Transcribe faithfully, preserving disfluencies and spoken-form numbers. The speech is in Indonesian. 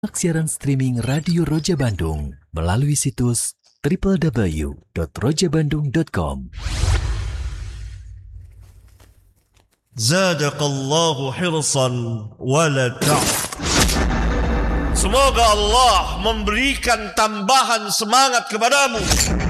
Siaran streaming Radio Roja Bandung melalui situs w w w dot roja bandung dot com. Zadaqallahu hirsan wala ta'. Semoga Allah memberikan tambahan semangat kepadamu